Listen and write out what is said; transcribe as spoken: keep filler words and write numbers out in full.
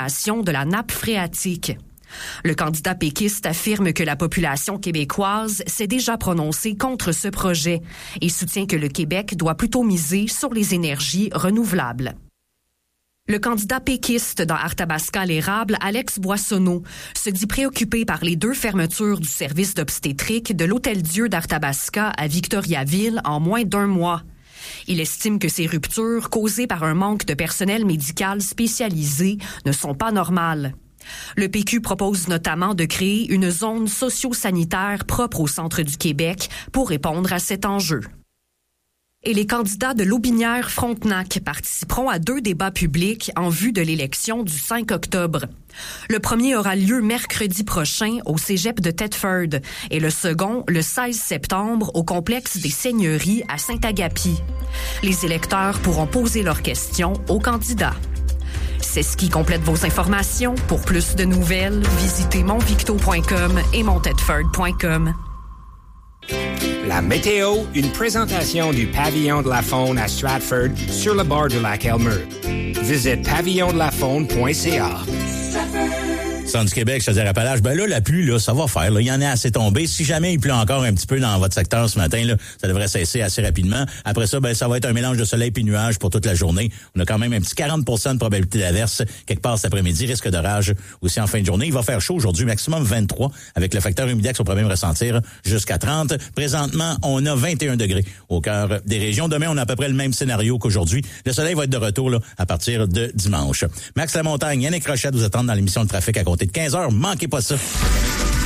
désalination de la nappe phréatique. Le candidat péquiste affirme que la population québécoise s'est déjà prononcée contre ce projet et soutient que le Québec doit plutôt miser sur les énergies renouvelables. Le candidat péquiste dans Arthabasca-l'Érable, Alex Boissonneau, se dit préoccupé par les deux fermetures du service d'obstétrique de l'Hôtel-Dieu d'Arthabasca à Victoriaville en moins d'un mois. Il estime que ces ruptures, causées par un manque de personnel médical spécialisé, ne sont pas normales. Le P Q propose notamment de créer une zone socio-sanitaire propre au centre du Québec pour répondre à cet enjeu. Et les candidats de Lotbinière-Frontenac participeront à deux débats publics en vue de l'élection du cinq octobre. Le premier aura lieu mercredi prochain au cégep de Thetford et le second le seize septembre au complexe des Seigneuries à Saint-Agapi. Les électeurs pourront poser leurs questions aux candidats. C'est ce qui complète vos informations. Pour plus de nouvelles, visitez montvicto point com et montedford point com. La météo, une présentation du Pavillon de la Faune à Stratford sur le bord du lac Elmer. Visite pavillon de la faune point c a. Centre du Québec, Chaudière-Appalaches, ben là, la pluie, là, ça va faire. Là. Il y en a assez tombé. Si jamais il pleut encore un petit peu dans votre secteur ce matin, là, ça devrait cesser assez rapidement. Après ça, ben ça va être un mélange de soleil et nuages pour toute la journée. On a quand même un petit quarante pour cent de probabilité d'averse quelque part cet après-midi. Risque d'orage aussi en fin de journée. Il va faire chaud aujourd'hui, maximum vingt-trois, avec le facteur humidex au premier ressentir jusqu'à trente. Présentement, on a vingt et un degrés au cœur des régions. Demain, on a à peu près le même scénario qu'aujourd'hui. Le soleil va être de retour là, à partir de dimanche. Max Lamontagne, Yannick Rochette vous attendent dans l'émission de trafic à côté de quinze heures. Manquez pas ça.